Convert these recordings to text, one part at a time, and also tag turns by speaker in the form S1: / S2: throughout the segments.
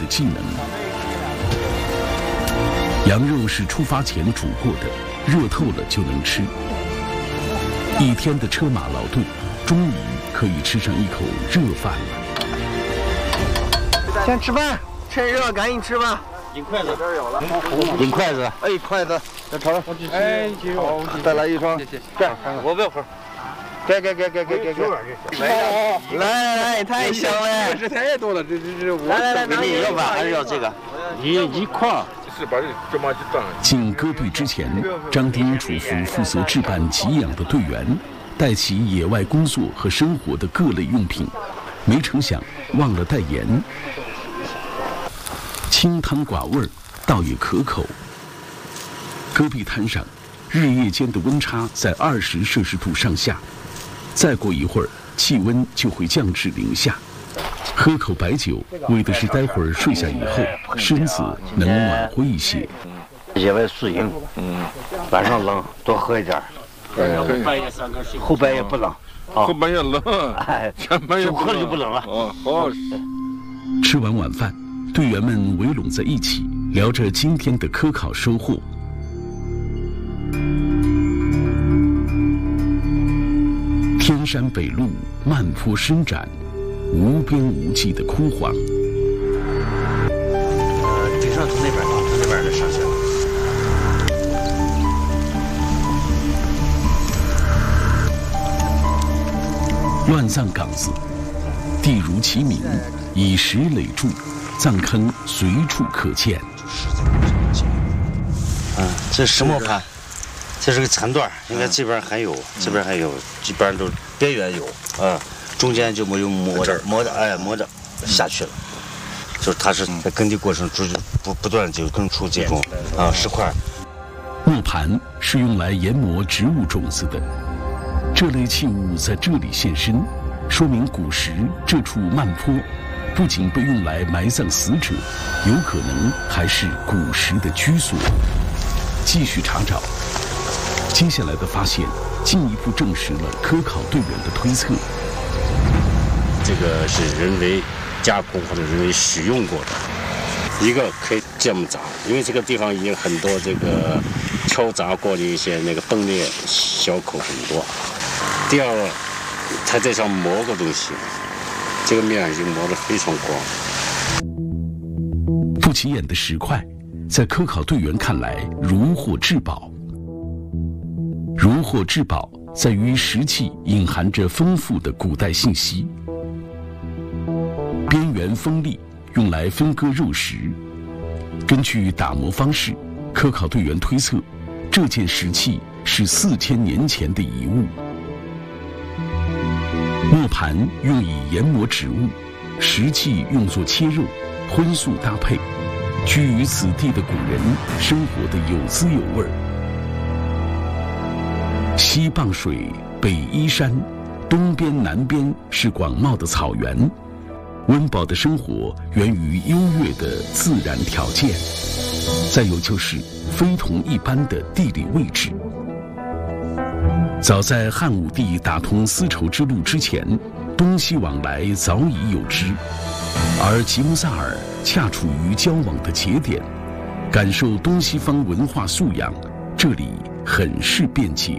S1: 技能。羊肉是出发前煮过的，热透了就能吃。一天的车马劳顿，终于可以吃上一口热饭了。
S2: 先吃饭，趁热赶紧吃吧。
S3: 领筷子，
S2: 这儿有了。
S3: 领筷子。
S2: 哎，筷子，这头。
S3: 哎，
S2: 好，再来一双。
S3: 谢谢。
S2: 这，
S3: 我不要分。
S2: 给。来，太香了。
S3: 这太多了，这
S2: 来，
S3: 你要碗还是要这个？一块。
S4: 是把这麻鸡端上去。
S1: 进戈壁之前，张丁嘱咐负责置办给养的队员，带齐野外工作和生活的各类用品。没成想忘了带盐，清汤寡味儿，倒也可口。戈壁滩上，日夜间的温差在20摄氏度上下，再过一会儿，气温就会降至零下。喝口白酒，为的是待会儿睡下以后，身子能暖和一些。
S3: 野外宿营，晚上冷，多喝一点。后半夜不冷。
S4: 后半夜冷，前半夜
S3: 就喝了就不冷了。
S4: 好。
S1: 吃完晚饭，队员们围拢在一起，聊着今天的科考收获。天山北路，漫坡伸展，无边无际的枯黄。
S3: 顶上从那边就上去了。
S1: 乱葬岗子，地如其名，以石垒筑，葬坑随处可见。
S3: 这石磨盘，这是个残段，应该这边还有，这边还有，这边都边缘有，中间就没有磨着下去了。就是它是在耕地过程中不断就耕出这种石块。
S1: 磨盘是用来研磨植物种子的。这类器物在这里现身，说明古时这处漫坡不仅被用来埋葬死者，有可能还是古时的居所。继续查找，接下来的发现进一步证实了科考队员的推测。
S5: 这个是人为加工或者人为使用过的，一个可以这么砸，因为这个地方已经很多这个敲砸过的一些那个崩裂小口很多。第二个，它在上磨个东西，这个面已经磨得非常光。
S1: 不起眼的石块，在科考队员看来如获至宝。如获至宝在于石器隐含着丰富的古代信息。边缘锋利，用来分割肉食。根据打磨方式，科考队员推测，这件石器是4000年前的遗物。磨盘用以研磨植物，石器用作切肉，荤素搭配。居于此地的古人生活的有滋有味儿。西傍水，北依山，东边南边是广袤的草原。温饱的生活源于优越的自然条件，再有就是非同一般的地理位置。早在汉武帝打通丝绸之路之前，东西往来早已有之，而吉木萨尔恰处于交往的节点，感受东西方文化素养，这里很是便捷。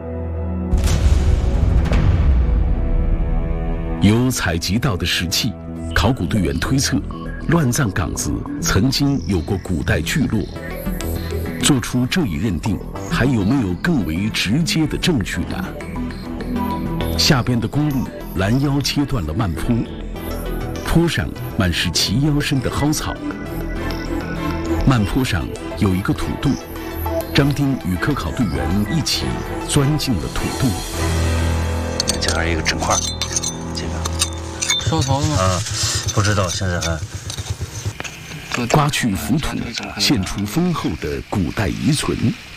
S1: 有采集到的石器，考古队员推测，乱葬岗子曾经有过古代聚落。做出这一认定，还有没有更为直接的证据呢？下边的公路拦腰切断了漫坡，坡上满是齐腰深的蒿草。漫坡上有一个土洞，张丁与科考队员一起钻进了土洞。
S3: 这还有一个整块，这个
S2: 烧陶的吗？
S3: 不知道，现在还。
S1: 刮去浮土，现出丰厚的古代遗存。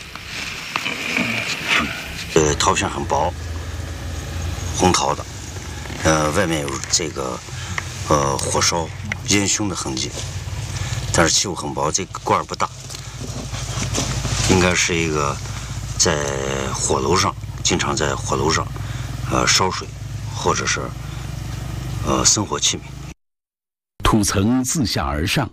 S3: 陶片很薄，红陶的，外面有这个火烧烟熏的痕迹，但是器物很薄，这个罐不大，应该是一个在火炉上，经常在火炉上烧水，或者是生活器皿。
S1: 土层自下而上，